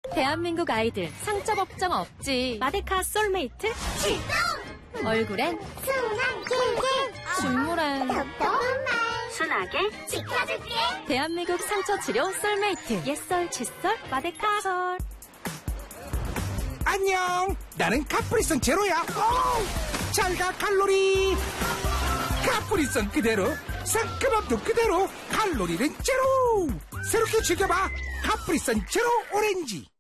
대한민국 아이들 상처 걱정 없지. 마데카 솔메이트 출동! 얼굴엔 순한 꿀꿀 준물한 똑똑한 말 순하게 지켜줄게. 대한민국 상처 치료 솔메이트 옛설 칫솔 마데카 솔. 안녕, 나는 카프리선 제로야. 잘가 칼로리. 카프리선 그대로, 상큼함도 그대로, 칼로리는 제로. 새롭게 즐겨봐, 카프리선 제로 오렌지.